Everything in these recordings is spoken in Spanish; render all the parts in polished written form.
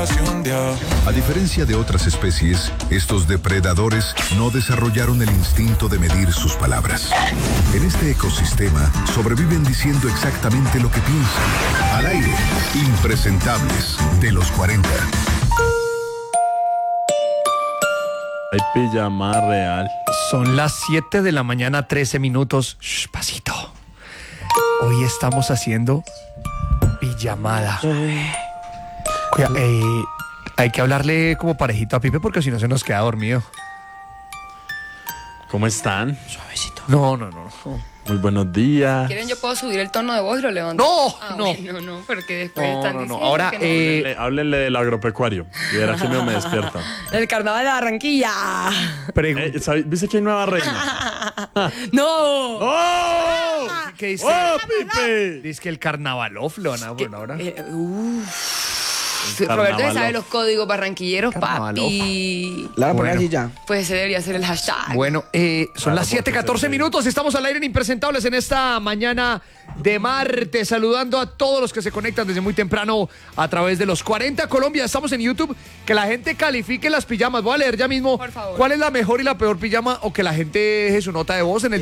se hundió. A diferencia de otras especies, estos depredadores no desarrollaron el instinto de medir sus palabras. En este ecosistema sobreviven diciendo exactamente lo que piensan. Al aire, impresentables de los 40. Hay pijama real. Son las 7 de la mañana, 13 minutos. Shh, pasito. Hoy estamos haciendo pijamada. Cuida, hay que hablarle como parejito a Pipe porque si no se nos queda dormido. ¿Cómo están? Suavecito. No. Muy buenos días. ¿Quieren? Yo puedo subir el tono de voz y lo levanto. No. No, porque después están No. diciendo Ahora, que no. Háblenle del agropecuario. Y verá que me despierta. El carnaval de Barranquilla. ¿Viste que hay nueva reina? ¡No! ¡Oh! ¿Qué dice? ¡Oh, Pipe! Dice que el carnavalof lo van a poner ahora. Roberto ya sabe los códigos barranquilleros, Carnavalof. papi. La van a poner Bueno. así ya. Pues ese debería ser el hashtag. Bueno, son las 7:14 minutos. Estamos al aire en Impresentables en esta mañana de martes. Saludando a todos los que se conectan desde muy temprano a través de los 40 Colombia. Estamos en YouTube. Que la gente califique las pijamas. Voy a leer ya mismo Por favor. cuál es la mejor y la peor pijama. O que la gente deje su nota de voz en el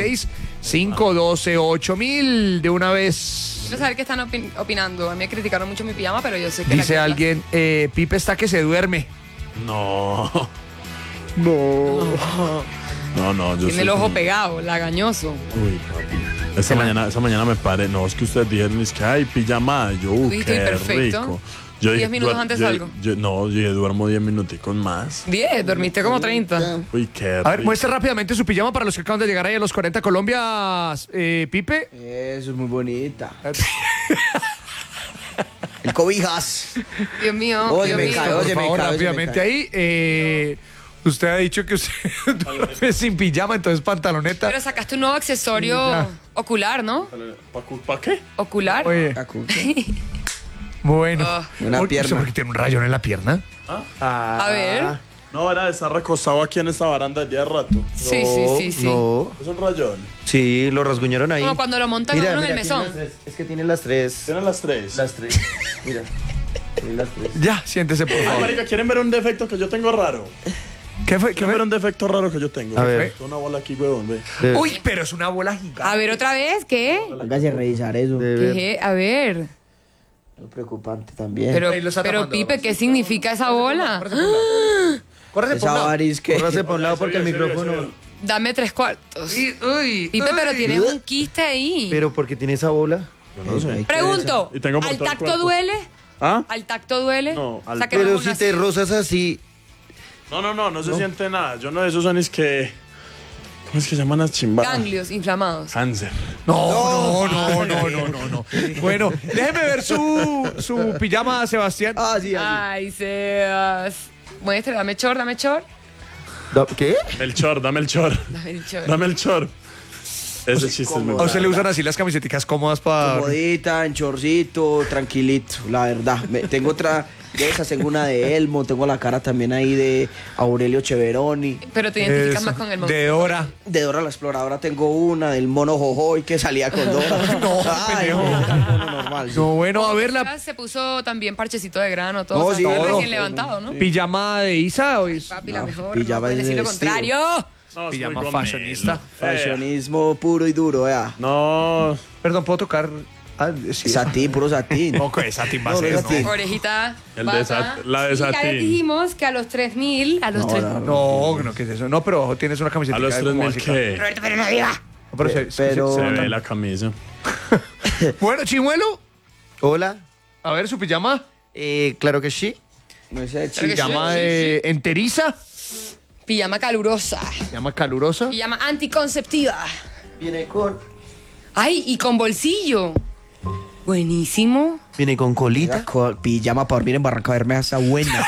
316-512-8000 de una vez. Quiero saber qué están opinando. A mí me criticaron mucho mi pijama, pero yo sé que Dice la alguien, Pipe está que se duerme. No. No. No, yo tiene soy el ojo como- pegado, lagañoso. Uy, papi. Esa mañana me paré. No, es que ustedes dijeron, es que hay pijama. Yo, Dijiste, qué perfecto. rico. Yo 10 minutos antes salgo. No, yo dije, duermo 10 minuticos más. 10, dormiste como 30. Uy, qué rico. A ver, muestre rápidamente su pijama para los que acaban de llegar ahí a los 40 Colombia, Pipe. Eso es muy bonita. El cobijas. Dios mío, Oye, Dios me mío. cae, Por oye, me favor, cae, rápidamente ahí. Usted ha dicho que usted duerme sin pijama, entonces pantaloneta. Pero sacaste un nuevo accesorio Ya. ocular, ¿no? ¿Para qué? Ocular. Oye, bueno. Una pierna. ¿Por qué tiene un rayón en la pierna? A ver. No, era de estar recostado aquí en esta baranda el día de rato. Sí. No. Es un rayón. Sí, lo rasguñaron ahí. Como cuando lo montan a uno en el mesón. Es que tiene las tres. Tienen las tres. Las tres. Mira. Tiene las tres. Ya, siéntese, por Ah, favor. marica, ¿quieren ver un defecto que yo tengo raro? ¿Qué fue? ¿Quieren ver un defecto raro que yo tengo? A ver. Una bola aquí, huevón, ve. Uy, pero es una bola gigante. A ver, otra vez, ¿qué? Hágase revisar eso. ¿Qué? A ver. Muy preocupante también. Pero, Ahí lo está pero tapando, Pipe, Roberto. ¿qué significa esa bola? Córrese por Esa un lado. varis que... Córrase por un lado porque el micrófono... Dame 3/4. Uy, Pipe, pero tienes un quiste ahí. Pero porque tiene esa bola. Yo no sé. Pregunto, Y tengo por ¿al todo el tacto cuerpo. duele? ¿Ah? ¿Al tacto duele? No, al- Sáqueme Pero una si te así. rozas así... No se siente nada. Yo no de esos son es que... ¿Cómo es que se llaman las chimbadas? Ganglios inflamados. Cáncer. No. Bueno, déjeme ver su pijama, Sebastián. Ah, sí, así. Ay, Sebas. Muestre, dame chor. ¿Qué? Melchor, dame el chor. Dame el chor. Dame el chor. Ese chiste es muy A usted le bueno. usan así las camisetas cómodas para... Comodita, en chorcito, tranquilito, la verdad. Tengo otra de esas, tengo una de Elmo, tengo la cara también ahí de Aurelio Cheveroni. Pero te identificas más con el monstruo. De Dora. De Dora la Exploradora tengo una, del mono Jojoy que salía con Dora. No, Ay, pendejo. no, normal. Sí. No, bueno, a ver la Se puso también parchecito de grano, todo. No, o sea, sí, todo todo. recién levantado, ¿no? pijama de Isa. ¿O es Papi, la No, mejor. pijama No puedes es decir de lo vestido. contrario. No, es pijama muy fashionista? gomelo. Fashionismo puro y duro, vea. No. Perdón, ¿puedo tocar? Ah, sí. Satín, puro satín. Poco de satín va a No, ser, no es ¿no? satín. Orejita. El bata. de la de Y ya satín. les dijimos que a los 3.000, a los 3.000. No, ¿qué es eso? No, pero tienes una camiseta. A los 3.000 ¿qué? Roberto, pero no diga. Pero, Pero- Se ve la camisa. Bueno, Chimuelo, Hola. a ver su pijama. Claro que sí. No sé, Creo que Pijama sí. de enteriza. Pijama calurosa. Pijama calurosa. Pijama anticonceptiva. Viene con... Ay, y con bolsillo. Buenísimo. Viene con colita. Pijama para dormir en Barranca Bermeja está buena.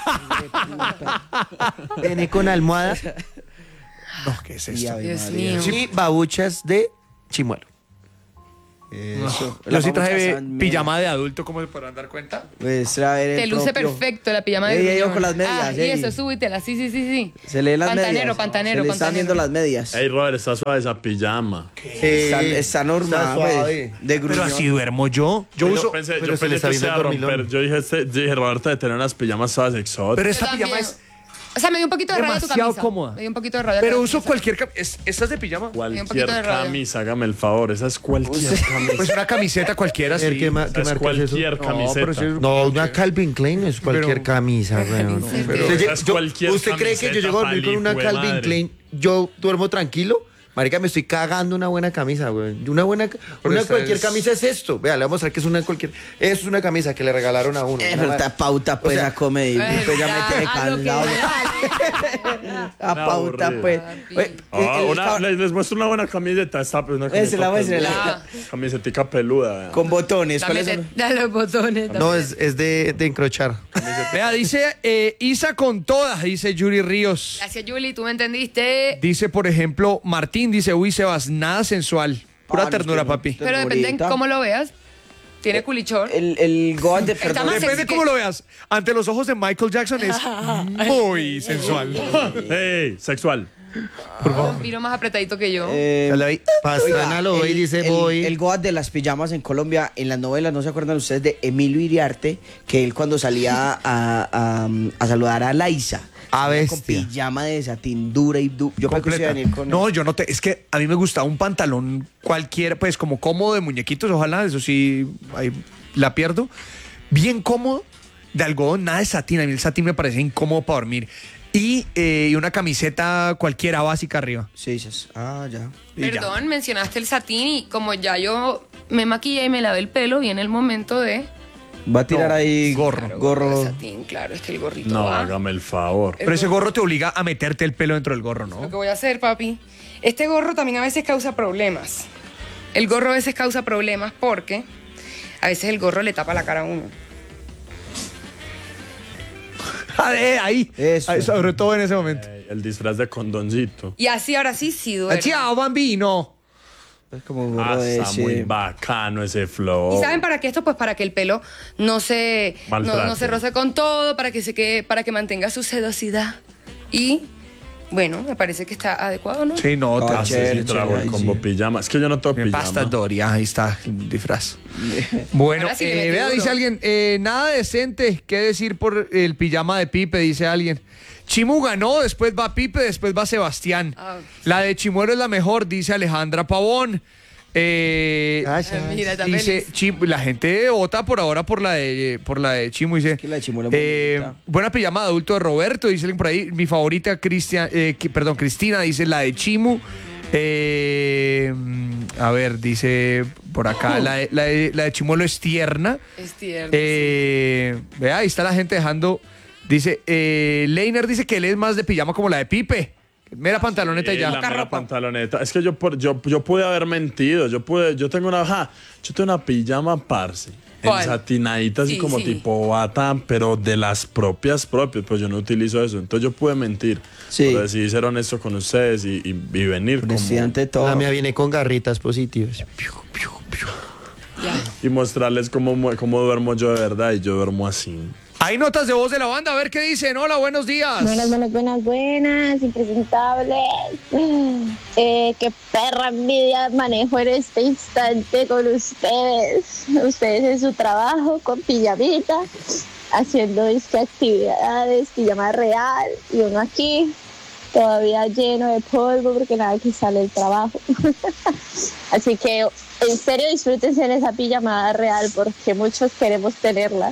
Viene con almohada. No, ¿qué es esto? Dios mío. Y babuchas de chimuelo. Eso. Yo sí traje famosa pijama de adulto, ¿cómo se podrán dar cuenta? Pues traer el Te luce propio. perfecto la pijama de Ey, yo gruñón. con las medias, Y ey. eso, súbitela. Sí. Se leen las Pantanero, medias. pantanero, Se le están pantanero. viendo las medias. Ey, Robert, está suave esa pijama. Está normal, está pues, suave. de Pero gruñón. así duermo yo. Yo uso. pensé, pero yo se le pensé está que viendo se iba a el dormilón. romper. Yo dije, Roberto, de tener unas pijamas suaves exóticas. Pero Yo esta pijama también. es. O sea, me dio un poquito de rabia tu demasiado camisa. cómoda. Me dio un poquito de rabia. Pero tu uso camisa. cualquier camisa. ¿Esta es de pijama? un poquito Cualquier de rabia. camisa, hágame el favor. Esa es cualquier camisa. Pues una camiseta cualquiera. A ver, Sí. ¿qué Esa es marca es eso? cualquier camiseta. pero sí es- No, una Calvin Klein es cualquier Pero- camisa, weón. Pero Usted, esa es cualquier ¿usted cree que yo camiseta, llego a dormir con una pali, Calvin madre. Klein? Yo duermo tranquilo. Marica, me estoy cagando una buena camisa, güey. Una cualquier es- camisa es esto. Vea, le voy a mostrar que es una cualquier. Es una camisa que le regalaron a uno. Pero esta pauta, pues, O sea, a comedia. Pues ya me tiene a lo que cansado. vale. A pauta, aburrido. pues. Oye, Les muestro una buena camiseta. Esta, pues, una Muéstrela, camiseta muéstrela. peluda. Camisetica peluda. vea. con botones. Dame, ¿Cuáles son? dale los botones. No, es de encrochar. Vea, dice Isa con todas, dice Yuri Ríos. Gracias, Julie, tú me entendiste. Dice, por ejemplo, Martín, dice, uy, Sebas, nada sensual. Pura Ah, no, ternura, es que no. papi. Pero depende en cómo lo veas. Tiene culichor. El Goat de Está perdón. más Depende sexy cómo que- lo veas. Ante los ojos de Michael Jackson es muy sensual. Hey, sexual. Un vino más apretadito que yo. Pastrana lo ve y dice, voy. El Goat de las pijamas en Colombia, en las novelas, ¿no se acuerdan ustedes de Emilio Iriarte? Que él cuando salía a saludar a Laisa. A salía con bestia. pijama de satín dura y yo creo que se iba a venir con No, yo no te. Es que a mí me gustaba un pantalón cualquiera, pues como cómodo de muñequitos, ojalá, eso sí, ahí la pierdo. Bien cómodo, de algodón, nada de satín. A mí el satín me parece incómodo para dormir. Y una camiseta cualquiera básica arriba. Sí, dices, ya. Y ya. Perdón, mencionaste el satín y como ya yo me maquillé y me lavé el pelo, viene el momento de... Va a tirar No, ahí El satín, claro, es que el gorrito No, va. hágame el favor. Pero ese gorro te obliga a meterte el pelo dentro del gorro, Lo ¿no? que voy a hacer, papi. Este gorro también a veces causa problemas. El gorro a veces causa problemas porque a veces el gorro le tapa la cara a uno. Ahí. Eso. Ahí, sobre todo en ese momento. El disfraz de condoncito. Y así ahora sí duele. Chao, bambino. Es como un gorro de Está muy ese. bacano ese flow. ¿Y saben para qué esto? Pues para que el pelo no se roce con todo, para que se quede, para que mantenga su sedosidad. Y bueno, me parece que está adecuado, ¿no? Sí, no, te Ah, Así chévere, sí trago chévere, el combo sí. pijama. Es que yo no tengo Me pijama. pasta Doria, ahí está el disfraz. Bueno, Ahora sí le metí vea, duro. dice alguien, nada decente, ¿qué decir por el pijama de Pipe? Dice alguien. Chimu ganó, después va Pipe, después va Sebastián. Ah. La de Chimuelo es la mejor, dice Alejandra Pavón. Mira, está Dice feliz. la gente vota por ahora por la de Chimu, dice. Que la de Chimuelo es muy bonita. buena pijama de adulto de Roberto, dice alguien por ahí. Mi favorita, Cristina, dice la de Chimu. A ver, dice por acá, la de Chimuelo es tierna. Es tierno. Vea, ahí está la gente dejando. Dice, Leiner dice que él es más de pijama como la de Pipe. Mera pantaloneta y Sí, ya. la mera pantaloneta. Es que yo pude haber mentido. Yo tengo una pijama parce. ¿Cuál? Ensatinadita, así Sí, como sí. tipo bata, pero de las propias. Pues yo no utilizo eso. Entonces yo pude mentir. Sí. Pero decidí ser honesto con ustedes y venir como, Presidente de todo. La mía viene con garritas positivas. Ya. y mostrarles cómo duermo yo de verdad. Y yo duermo así. Hay notas de voz de la banda, a ver qué dicen. Hola, buenos días. Buenas, impresentables. Qué perra envidia manejo en este instante con ustedes. Ustedes en su trabajo, con pijamita, haciendo actividades, pijama real, y uno aquí, todavía lleno de polvo porque nada que sale del trabajo. Así que, en serio, disfrútense en esa pijamada real porque muchos queremos tenerla.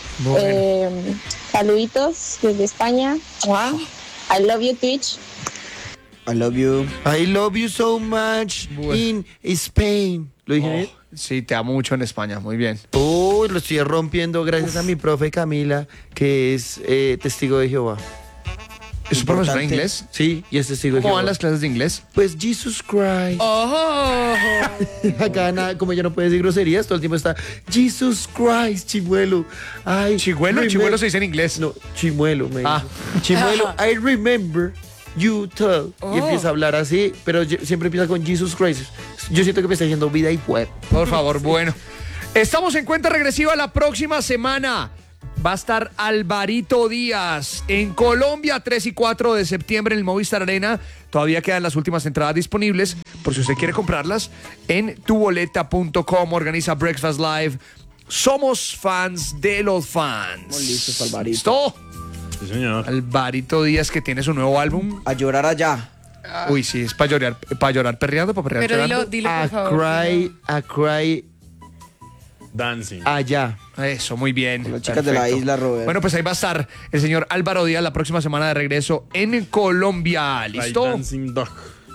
Saluditos desde España. Mua. I love you, Twitch. I love you. I love you so much in Spain. ¿Lo dije bien? Sí, te amo mucho en España, muy bien. Uy, lo estoy rompiendo gracias a mi profe Camila, que es testigo de Jehová. ¿Es un profesor de Importante. inglés? Sí, y es testigo de ¿Cómo Jehová. van las clases de inglés? Pues Jesus Christ. ¡Oh! Acá nada, como ella no puede decir groserías, todo el tiempo está Jesus Christ, chimuelo. Ay, ¿Chimuelo? remember- Chimuelo se dice en inglés. No, chimuelo, me Ah. dijo. Chimuelo, I remember YouTube. Y empieza a hablar así, pero siempre empieza con Jesus Christ. Yo siento que me está diciendo vida y web. Por favor, bueno. Estamos en cuenta regresiva la próxima semana. Va a estar Alvarito Díaz en Colombia, 3 y 4 de septiembre en el Movistar Arena. Todavía quedan las últimas entradas disponibles. Por si usted quiere comprarlas, en tuboleta.com. Organiza Breakfast Live. Somos fans de los fans. Estamos listos, Alvarito. ¿Listo? Sí, señor. Alvarito Díaz, que tiene su nuevo álbum. A llorar allá. Uy, sí, es para llorar perreando, para perrear Pero llorando. dilo, A por favor. cry Dancing. allá. Eso, muy bien. Con las chicas de la Perfecto. isla, Robert. Bueno, pues ahí va a estar el señor Álvaro Díaz la próxima semana de regreso en Colombia. Like ¿Listo? Dancing Dog.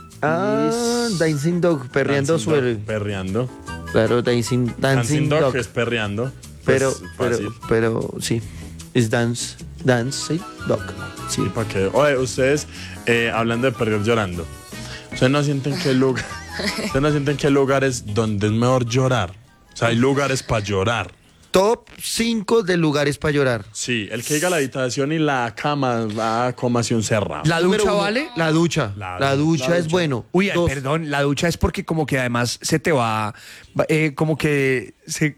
Dancing Dog, perreando Dancing Dog, suelo. perreando. Claro, Dancing Dancing Dog Dog. es perreando. Pero, Pues, pero sí. Es Dancing Dog. Sí. ¿Para qué? Oye, ustedes, hablando de perder llorando, ¿ustedes no sienten que lugares donde es mejor llorar? O sea, hay lugares para llorar. Top 5 de lugares para llorar. Sí, el que diga la habitación y la cama va como hacia un cerrado. ¿La Número ducha uno, vale? La ducha. La ducha es bueno. Uy, Dos, perdón, la ducha es porque como que además se te va, como que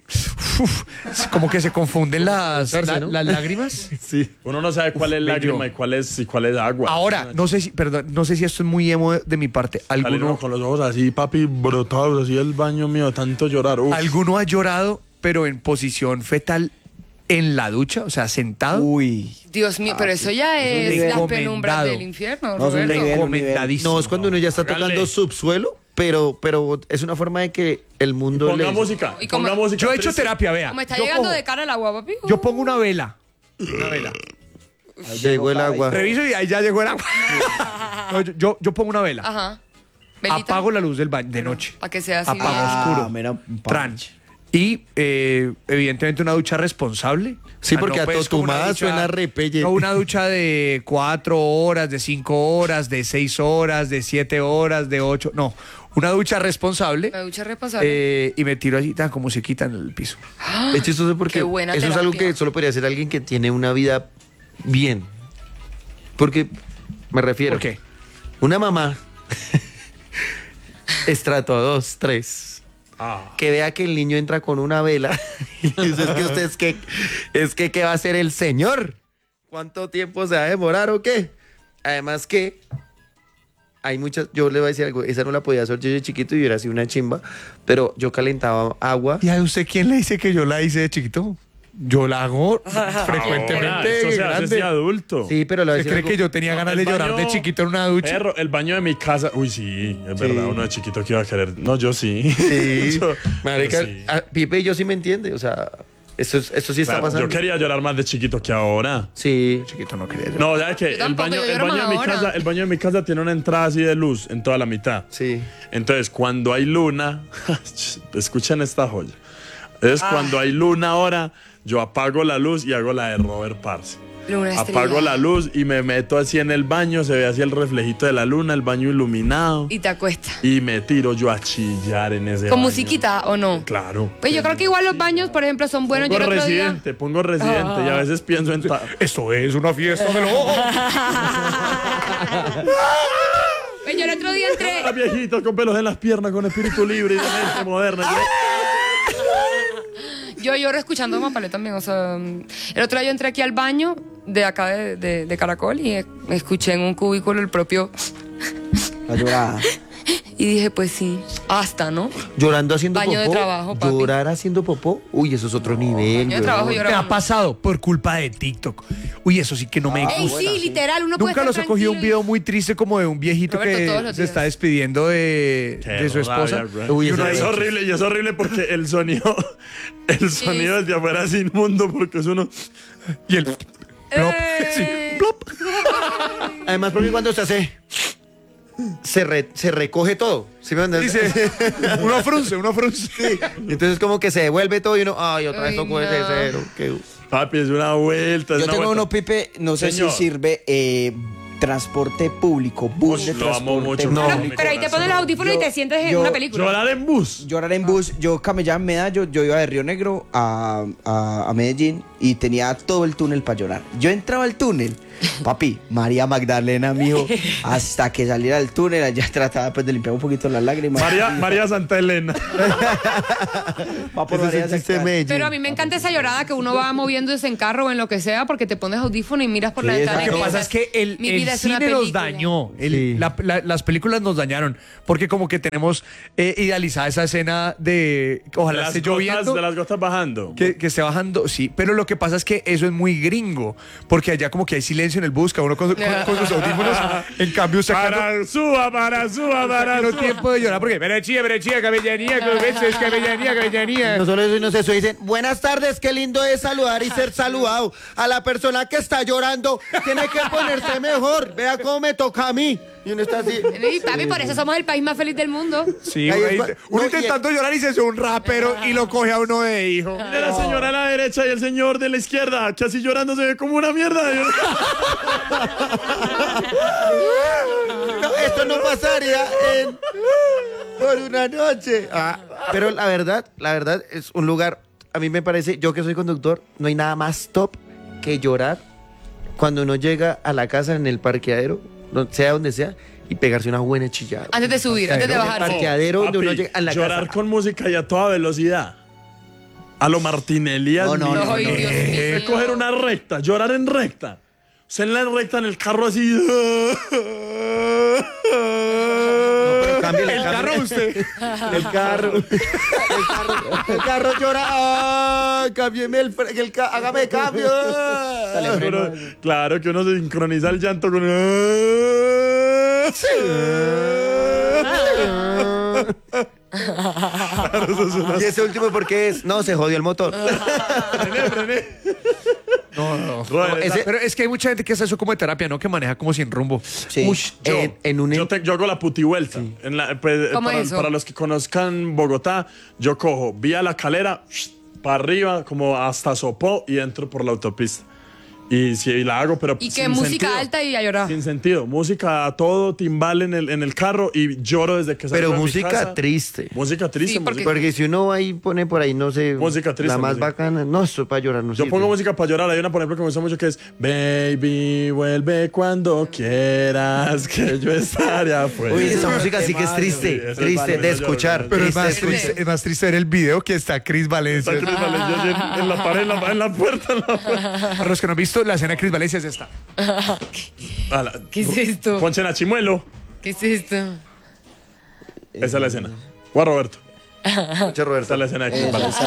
como que se confunden las lágrimas. Sí. Uno no sabe cuál es lágrima y cuál es agua. Ahora, no sé si esto es muy emo de mi parte. Sale uno con los ojos así, papi, brotados, así el baño mío, tanto llorar. Uf. ¿Alguno ha llorado, pero en posición fetal en la ducha? O sea, sentado. Uy. Dios mío, pero eso ya es un es nivel. las penumbras Recomendado. del infierno, No, es un Roberto. nivel. Recomendadísimo. No, es cuando uno ya está Hágale. tocando subsuelo, pero es una forma de que el mundo Ponga le... música. ¿Y cómo? Ponga música. Yo he hecho triste. terapia, vea. Como está Yo llegando cojo- de cara al agua, papi. Yo pongo una vela. Una vela. Ahí Llegó el agua. Reviso y ahí ya llegó el agua. No, yo pongo una vela. Ajá. Velita. Apago la luz del baño de noche. Para que sea así. Apago Ah, oscuro. mira, Tran. Y evidentemente una ducha responsable. Sí, porque a pues, como una Totumada ducha- suena repelle. No, una ducha de 4 horas, de 5 horas, de 6 horas, de 7 horas, de 8. No, una ducha responsable. Una ducha responsable. Y me tiro allí, tan como se quita en el piso. Es chistoso porque Qué buena eso es algo terapia. que solo podría hacer alguien que tiene una vida bien. Porque, me refiero... ¿Por qué? Una mamá, estrato 2, 3, que vea que el niño entra con una vela y dice, es que ¿qué va a hacer el señor? ¿Cuánto tiempo se va a demorar o qué? Además que hay muchas, yo le voy a decir algo, esa no la podía hacer yo de chiquito y hubiera sido una chimba, pero yo calentaba agua. ¿Y a usted quién le dice que yo la hice de chiquito? Yo la hago frecuentemente. Ahora, eso se hace grande. así adulto. Sí, pero le voy a ¿Usted decir cree algo. que yo tenía ganas de El llorar de baño- chiquito en una ducha? Perro, el baño de mi casa. Uy, sí, es verdad. Uno de chiquito que iba a querer. No, yo sí. Sí, Yo- marica, yo sí. Pipe y yo sí me entiende, o sea, esto sí está Claro, pasando. yo quería llorar más de chiquito que ahora. Sí. Chiquito no quería llorar. No, ya es que Yo el tampoco, baño, yo el lloro baño de más mi ahora. casa, el baño de mi casa tiene una entrada así de luz en toda la mitad. Sí. Entonces, cuando hay luna, escuchen esta joya. Es cuando hay luna ahora, yo apago la luz y hago la de Robert Parce. Luna Apago estrella. la luz y me meto así en el baño, se ve así el reflejito de la luna, el baño iluminado. Y te acuestas. Y me tiro yo a chillar en ese ¿Con baño. musiquita o no? Claro. Pues yo creo que igual los baños, por ejemplo, son buenos. Yo Pongo el otro día... residente y a veces pienso en... Esto es una fiesta de los... Pues yo el otro día entré... Ah, viejito con pelos en las piernas, con espíritu libre y de mente moderna. Yo lloro escuchando Mapalé también, o sea, el otro día yo entré aquí al baño de acá de Caracol y escuché en un cubículo el propio La llorada. y dije, pues sí, hasta, ¿no? Llorando haciendo Baño de popó. trabajo, papi. Llorar haciendo popó. Uy, eso es otro nivel. Baño de trabajo, weón. llorar. Me ha pasado por culpa de TikTok. Uy, eso sí que no me Ey, gusta. sí, literal, uno puede Nunca estar los he cogido un tranquilo video muy triste como de un viejito Roberto, todos que los se días. está despidiendo de su esposa. Rabia, Uy, y uno ese es es horrible, y es horrible porque el sonido desde afuera es inmundo porque es uno... Y el... y- plop, sí, plop. Además, porque cuando se hace... Se recoge todo. ¿Sí me entiendes? Dice, uno frunce. Entonces como que se devuelve todo y uno... Ay, otra vez Ay, tocó no. ese cero. Qué... Papi, es una vuelta. es Yo una tengo vuelta. uno, Pipe, no sé Señor. si sirve transporte público, bus Uy, de lo transporte amo mucho. público. No. Pero ahí te pones los audífonos y te sientes en yo- una película. Llorar en bus. Llorar en bus, yo camellaba en Medallo, yo iba de Río Negro a Medellín y tenía todo el túnel para llorar. Yo entraba al túnel, papi, María Magdalena, mijo, hasta que saliera del túnel, allá trataba pues de limpiar un poquito las lágrimas. María Santa Elena. Va por Ese María es el chiste Santa- Medellín. Pero a mí me encanta esa llorada que uno va moviéndose en carro o en lo que sea porque te pones audífono y miras por la Sí, ventana. Lo y que pasa piensas, es que el mi vida es una cine nos película. dañó. Sí. Las películas nos dañaron. Porque como que tenemos idealizada esa escena de ojalá esté lloviendo. De las gotas bajando. Que esté bajando, sí, pero lo que pasa es que eso es muy gringo, porque allá como que hay silencio en el bus, cada uno con sus audífonos, en cambio Para suba. no tiempo de llorar, porque berechía, cabellanía, cabellanía. No solo eso, no sé eso, dicen, buenas tardes, qué lindo es saludar y ser saludado. A la persona que está llorando tiene que ponerse mejor. Vea cómo me toca a mí. Y uno está así. Y papi, por eso somos el país más feliz del mundo. Sí, Ahí uno, es- uno no, intentando llorar y se sube un rapero y lo coge a uno de hijo. De la señora a la derecha y el señor de la izquierda, que así llorando se ve como una mierda. No, esto no pasaría por una noche. Pero la verdad es un lugar, a mí me parece, yo que soy conductor, no hay nada más top que llorar cuando uno llega a la casa en el parqueadero, sea donde sea, y pegarse una buena chillada. Antes de subir, antes de En el bajar. parqueadero donde uno Papi, llega a la llorar casa. con música y a toda velocidad. A lo Martinelli. No. Ay, Dios mío. Coger una recta, llorar en recta. O sea, en la recta, en el carro así. Cámbiale, El carro usted. El carro llora. ¡Ay, cámbieme hágame cambio! Claro que uno se sincroniza el llanto con. Y ese último, ¿por qué es? No, se jodió el motor. Frené. No. Roder, ese- Pero es que hay mucha gente que hace eso como de terapia, ¿no? Que maneja como sin rumbo. Sí. Ush, en un... yo hago la putivuelta. Pues, ¿Cómo para, es eso? para los que conozcan Bogotá, yo cojo vía La Calera, para arriba, como hasta Sopó y entro por la autopista. Y sí, la hago, pero Y que sin música sentido. alta y a llorar. Sin sentido. Música a todo timbal en el carro y lloro desde que salgo Pero de mi música casa. triste. Música triste. Sí, porque- Porque si uno ahí pone por ahí, no sé, Música triste, la más música. bacana, no, esto es para llorar, no Yo sirve. pongo música para llorar. Hay una, por ejemplo, que me gusta mucho que es Baby, vuelve cuando quieras, que yo estaré afuera. Uy, esa música sí que es Sí, triste, esa es triste vale, de yo lloro, escuchar. yo Pero lloro. triste. es más triste ver el video que está Chris Valencia. Está Cris Valencia así en la pared, en la puerta. Para los que no han visto, la escena de Chris Valencia es esta. ¿Qué es esto? Ponchen a Chimuelo. ¿Qué es esto? Esa es la escena. Juan Roberto. Mucho, Roberto. Esa es la escena de Cris Valencia.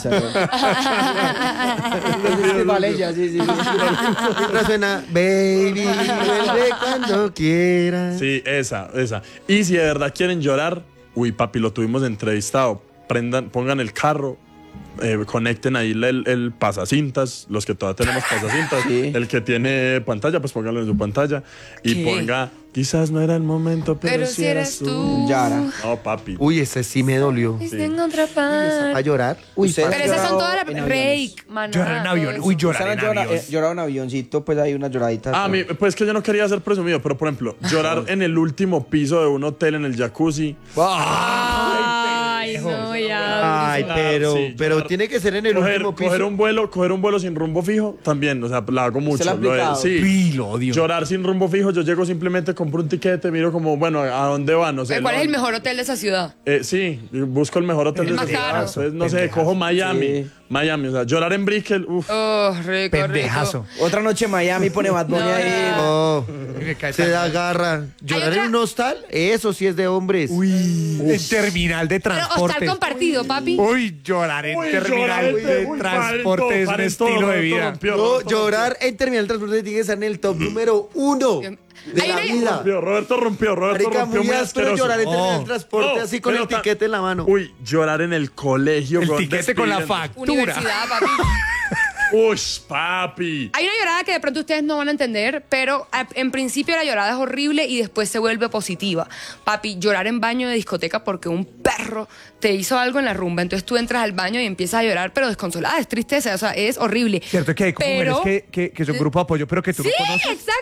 Valencia, sí. Otra suena, baby, vuelve cuando quieras. Sí, esa. Y si de verdad quieren llorar, uy, papi, lo tuvimos entrevistado. Pongan el carro, conecten ahí el pasacintas, los que todavía tenemos pasacintas. Sí. El que tiene pantalla, pues póngalo en su pantalla. Y ¿Qué? ponga, quizás no era el momento, pero, Pero si eres tú. Yara. No, papi. Uy, ese sí me dolió. En otra parte. ¿A llorar? Uy, Pero esas son todas las... en Rake, maná. Llorar en avión. todo Uy, eso. llorar en avión. Llorar en avioncito, pues hay una lloradita. Pues que yo no quería ser presumido, pero por ejemplo, llorar en el último piso de un hotel en el jacuzzi. Ay, no, ya. Ay, Sí, pero llorar. tiene que ser en el último piso. Coger un vuelo sin rumbo fijo, también, o sea, la hago mucho. lo ha aplicado? Sí. Uy, lo odio. Llorar sin rumbo fijo, yo llego simplemente, compro un tiquete, miro como, bueno, ¿a dónde van? No sé. ¿Cuál es el mejor hotel de esa ciudad? Sí, busco el mejor hotel El de más esa ciudad. caro. Entonces, no sé, cojo Miami. Sí. Miami, o sea, llorar en Brickell, uff. Oh, rico, Pendejazo. rico. Otra noche en Miami pone Bad Bunny No, ahí. Oh, Me cae se tan da mal. garra. ¿Llorar otra- en un hostal? Eso sí es de hombres. Uy, en terminal de Pero transporte. hostal compartido, papi. Uy, llorar en terminal de transporte es un estilo de vida. No, llorar en terminal de transporte tiene que estar en el top número 1 de Hay la una- vida. Roberto rompió Marica, muy muy áspero asqueroso. llorar en terminal de Oh. transporte No, así con pero el tiquete en la mano. Uy, llorar en el colegio. El tiquete con la despidiendo. factura. Universidad, papi. Uy, papi. Hay una llorada que de pronto ustedes no van a entender, pero en principio la llorada es horrible y después se vuelve positiva. Papi, llorar en baño de discoteca porque un perro te hizo algo en la rumba. Entonces tú entras al baño y empiezas a llorar, pero desconsolada, es tristeza, o sea, es horrible. Cierto que hay como Pero- mujeres que son grupo de apoyo, pero que tú Sí, no conoces. exacto.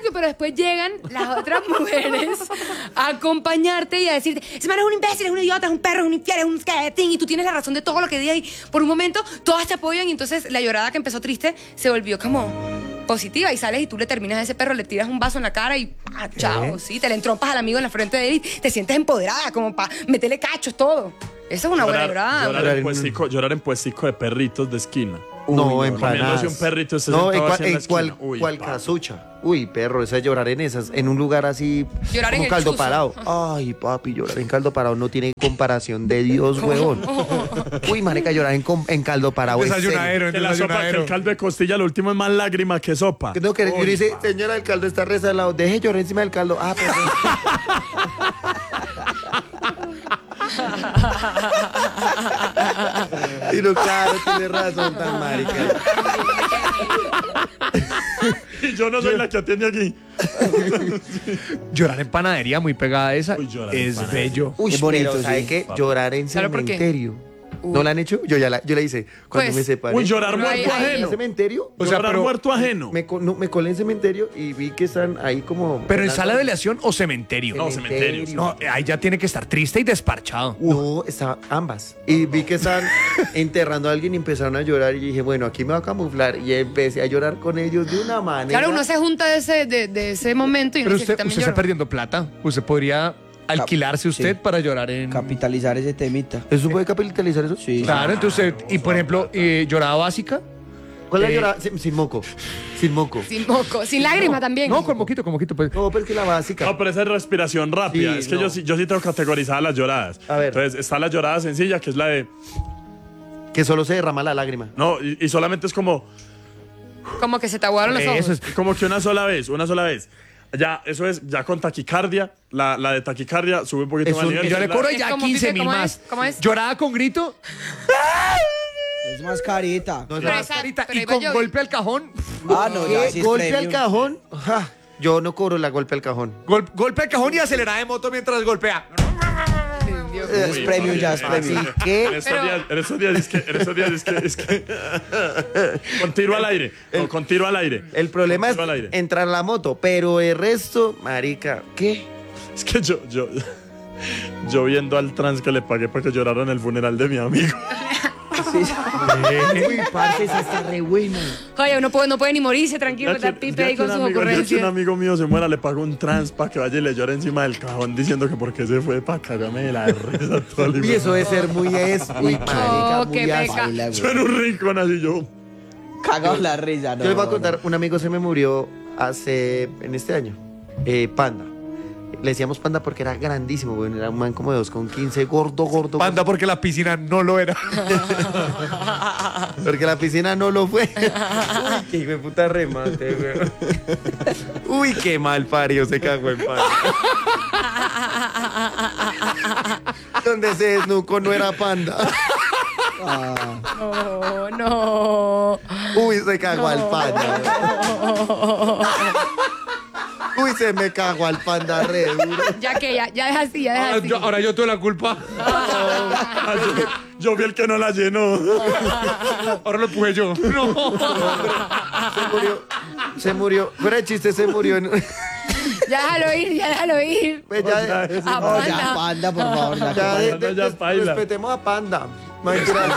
obvio, pero después llegan las otras mujeres a acompañarte y a decirte, ese man es un imbécil, es un idiota, es un perro, es un infiel, es un skating, y tú tienes la razón de todo lo que diga, y por un momento todas te apoyan, y entonces la llorada que empezó triste se volvió como positiva, y sales y tú le terminas a ese perro, le tiras un vaso en la cara y chao, sí, te le entrompas al amigo en la frente de él y te sientes empoderada, como para meterle cachos, todo. Esa es una buena llorada. Llorar en puestico de perritos de esquina. No, empanadas. Comiéndose un perrito se No, sentado así en la esquina. cual Uy, casucha. Uy, perro, esa es llorar en esas, en un lugar así Llorar en como el caldo chuzo. parado. Ay, papi, llorar en caldo parado no tiene comparación de Dios, huevón. Uy, marica, llorar en caldo parado. es Desayunadero, Que la sopa, que desayunadero. el caldo de costilla, lo último es más lágrima que sopa. serio. No, que yo dice, señora, el caldo está resalado, deje llorar encima del caldo. Ah, perdón. Y no, claro, tiene razón, tan marica. Y yo no soy la que atiende aquí. Llorar en panadería, muy pegada a esa, Uy, llorar en es panadería. bello. Uy, Es bonito, pero ¿sabe sí. qué? Llorar en ¿Sabe por qué? cementerio. ¿No la han hecho? Yo la hice cuando Pues, me separé. Uy, llorar No, muerto ahí- ¿En ajeno. cementerio? O sea, Llorar pero- muerto ajeno. Me colé en cementerio y vi que están ahí como... Pero en sala de velación o cementerio. No, cementerio. No, ahí ya tiene que estar triste y desparchado. No, estaba ambas. Y vi que estaban enterrando a alguien y empezaron a llorar. Y dije, bueno, aquí me voy a camuflar. Y empecé a llorar con ellos de una manera. Claro, uno se junta de ese momento y uno Pero dice que usted también está llora. perdiendo plata. Usted podría alquilarse usted sí. para llorar en... Capitalizar ese temita. ¿Eso puede capitalizar eso? Sí. Claro, entonces, y por ejemplo, llorada básica. ¿Cuál es la llorada? Sin moco. Sin moco. Sin moco, sin lágrima también. No, con moquito, pues. No, pero es que la básica. No, pero esa es respiración rápida. Sí, es que no. yo sí tengo categorizadas las lloradas. A ver. Entonces, está la llorada sencilla, que es la de... Que solo se derrama la lágrima. No, y solamente es como Como que se te aguaron los ojos. Eso es. como que una sola vez. Ya, eso es, ya con taquicardia. La de taquicardia sube un poquito Es más un- nivel. Y yo le cobro Es ya como 15 Pipe, mil ¿cómo más. es? ¿Cómo es? Llorada con grito. Es más carita. No, Pero esa- esa- Carita, pero y iba con yo- golpe al cajón. Ah, no, ya sí es golpe al premium. cajón. Ja, yo no cobro la golpe al cajón. Golpe al cajón y acelerada de moto mientras golpea. Es premium, ya es premium. Así que... En esos días es que con tiro al aire. No, con tiro al aire. El problema es Con tiro al aire. entrar a la moto, pero el resto, marica, ¿qué? Es que yo viendo al trans que le pagué para que llorara en el funeral de mi amigo. Uy, parce, esa está re buena. Oye, uno no puede ni morirse tranquilo, está Pipe ahí con sus Ya que un ocurrencias. amigo mío se muera, le pago un trans para que vaya y le llore encima del cajón diciendo que por qué se fue para cagarme de la risa toda la Y eso debe ser muy muy marica, qué muy peca. ácido. Baila, güey. Yo en un rincón así yo. Cagado la risa, no. Yo les voy a contar, un amigo se me murió en este año, Panda. Le decíamos Panda porque era grandísimo, güey. Era un man como de 2,15, gordo. Panda porque la piscina no lo era. Porque la piscina no lo fue. Uy, qué hijo de puta remate, güey. Uy, qué mal parió se cagó en Panda. Donde se desnucó no era Panda. Ah, No. Uy, se cagó al Panda. Uy, se me cagó al Panda re duro. Ya que ya es así, ya es así. Ahora yo tuve la culpa. Ah, yo vi el que no la llenó. Ahora lo empujé yo. Se murió. Fuera de chiste, se murió. Ya déjalo ir. Pues ya, A no, ya, Panda. Panda, por favor. ya, Panda ya baila. respetemos a Panda. Mentira.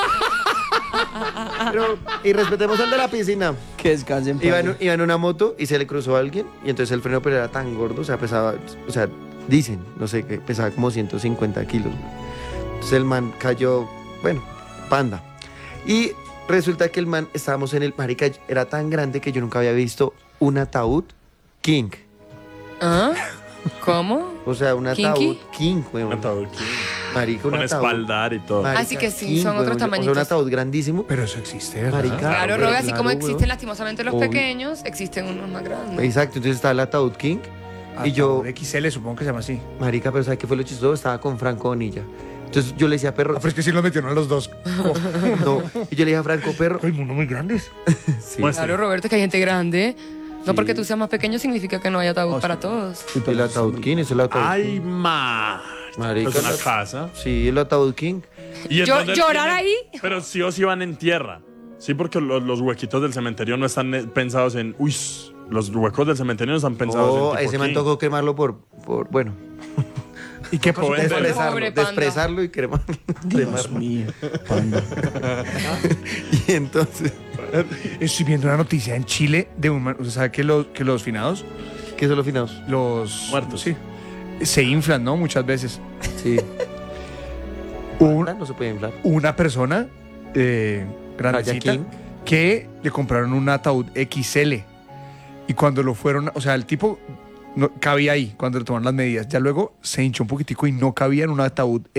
Y respetemos al de la piscina. Que descansen. Iba en una moto y se le cruzó a alguien y entonces el freno pero era tan gordo, o sea, pesaba, o sea, dicen, no sé, que pesaba como 150 kilos. Entonces el man cayó, bueno, Panda. Y resulta que el man, estábamos en el, marica, era tan grande que yo nunca había visto un ataúd king. ¿Ah? ¿Cómo? O sea, un ¿Kinky? ataúd king, weón. Ataúd aquí. Marica, un Con ataúd. espaldar y todo. Marica, Así que sí, king, son otros weón. O sea, tamañitos. un ataúd grandísimo. Pero eso existe, ¿verdad? Marica. Claro, pero Robe, así como claro, existen weón. lastimosamente los Obvio. pequeños, existen unos más grandes. Exacto, entonces estaba el ataúd king. Y yo, Ataúd XL, supongo que se llama así. marica, pero ¿sabes qué fue lo chistoso? Estaba con Franco Bonilla. Entonces yo le decía, perro, Ah, pero es que sí los metieron a los dos. no. Y yo le dije a Franco, perro. Ay, mundo muy grandes. Sí. Muestra. Claro, Roberto, es que hay gente grande. No porque tú seas más pequeño significa que no hay ataúd para todos. El ataúd king, es el ataúd Ay, king. Marica, Es una casa. Sí, el ataúd king. ¿Y en Yo- dónde llorar tienen? ahí. Pero sí o sí van en tierra. Sí, porque los huequitos del cementerio no están pensados en, uy, Los huecos del cementerio no están pensados Oh, en tipo ese me king. tocó quemarlo por bueno, ¿Y qué pasó? Pobre despresarlo y cremarlo. Dios mío. Y entonces, Estoy viendo una noticia en Chile de un man, ¿usted sabe que los finados, ¿qué son los finados? los Muertos. sí, se inflan, ¿no? Muchas veces. Sí. No se puede inflar. Una persona grandecita King. que le compraron un ataúd XL y cuando lo fueron, o sea, el tipo no cabía ahí cuando le tomaron las medidas, ya luego se hinchó un poquitico y no cabía en un ataúd